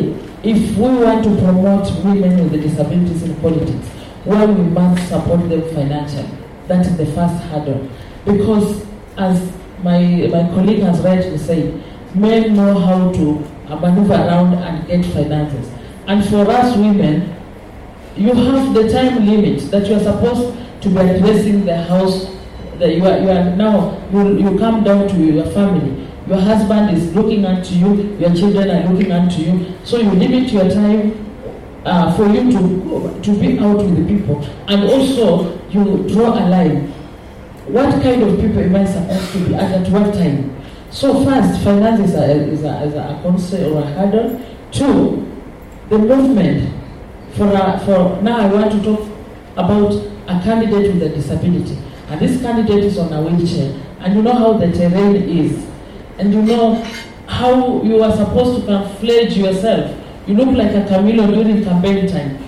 say, if we want to promote women with disabilities in politics, well, we must support them financially. That is the first hurdle. Because, as my colleague has rightly said, men know how to maneuver around and get finances. And for us women, you have the time limit that you are supposed to be addressing the house. That you are now, you come down to your family. Your husband is looking unto you, your children are looking unto you. So you limit your time for you to be out with the people. And also, you draw a line. What kind of people am I supposed to be at what time? So first, finance is a concern or a hurdle. Two, the movement. For now, I want to talk about a candidate with a disability. And this candidate is on a wheelchair. And you know how the terrain is. And you know how you are supposed to camouflage yourself. You look like a chameleon during campaign time.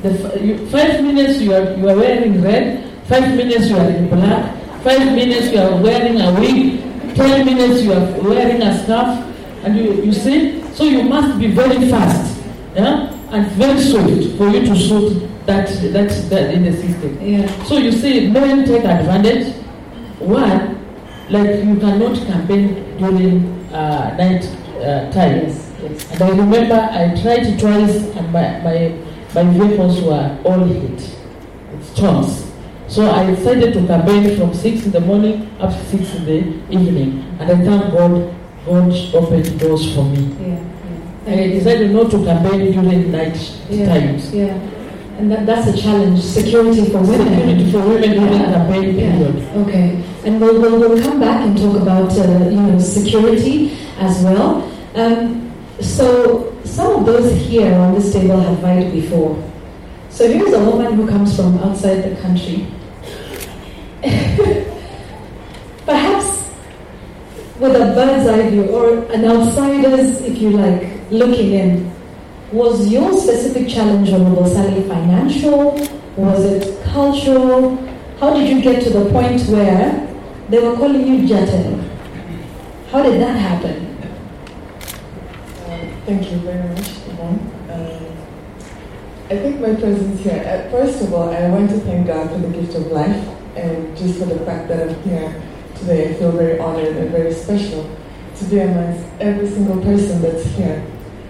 5 minutes you are wearing red, 5 minutes you are in black, 5 minutes you are wearing a wig, 10 minutes you are wearing a scarf, and you see? So you must be very fast, yeah? And very swift for you to suit that in the system. Yeah. So you see, men take advantage. One, like you cannot campaign during night time. Yes. And I remember I tried twice and my vehicles were all hit with storms. So I decided to campaign from 6 in the morning up to 6 in the evening. And I thank God opened doors for me. Yeah. And I decided not to campaign during night times. Yeah. And that's a challenge, security for women. Security for women during campaign period. Yeah. Okay. And we'll come back and talk about security as well. So some of those here on this table have vied before. So here's a woman who comes from outside the country. Perhaps with a bird's eye view or an outsider's, if you like, looking in. Was your specific challenge, Honorable Sally, financial? Was it cultural? How did you get to the point where they were calling you Jatel? How did that happen? Thank you very much, Yvonne. I think my presence here, first of all, I want to thank God for the gift of life, and just for the fact that I'm here today, I feel very honored and very special to be amongst every single person that's here.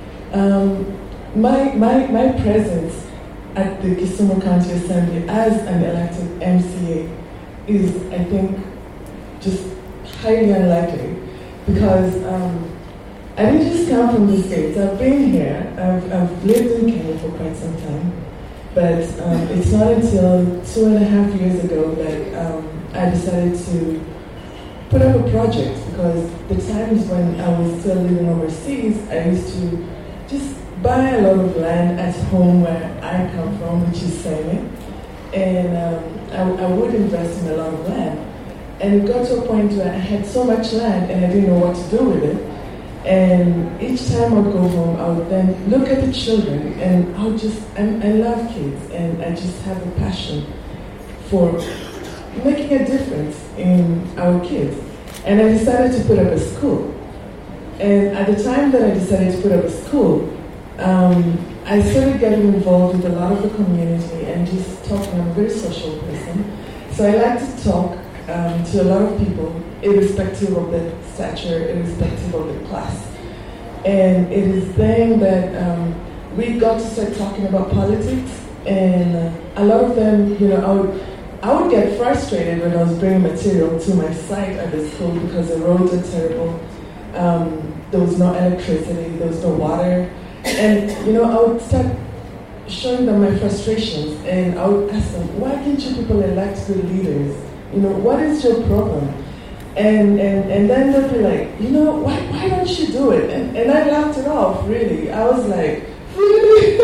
My presence at the Kisumu County Assembly as an elected MCA is, I think, just highly unlikely, because I didn't just come from the States. I've been here. I've lived in Kenya for quite some time, but it's not until 2.5 years ago that I decided to put up a project, because the times when I was still living overseas, I used to just buy a lot of land at home where I come from, which is Seme, and I would invest in a lot of land. And it got to a point where I had so much land and I didn't know what to do with it. And each time I'd go home, I would then look at the children, and I love kids, and I just have a passion for making a difference in our kids. And I decided to put up a school. And at the time that I decided to put up a school, I started getting involved with a lot of the community and just talking. I'm a very social person. So I like to talk to a lot of people, irrespective of the stature, irrespective of the class. And it is then that we got to start talking about politics, and a lot of them, I would get frustrated when I was bringing material to my site at the school because the roads are terrible. There was no electricity, there was no water. And, I would start showing them my frustrations, and I would ask them, why can't you people elect good leaders? What is your problem? And then they'd be like, why don't you do it? And I laughed it off, really. I was like, really?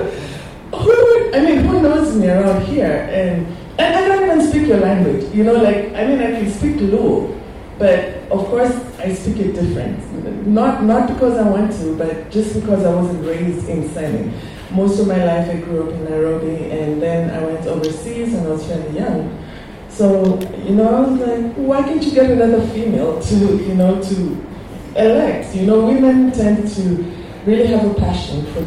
Who knows me around here? And I don't even speak your language. I can speak Luo, but of course I speak it different. Not because I want to, but just because I wasn't raised in Seme. Most of my life I grew up in Nairobi, and then I went overseas and I was fairly young. So, I was like, why can't you get another female to elect? Women tend to really have a passion for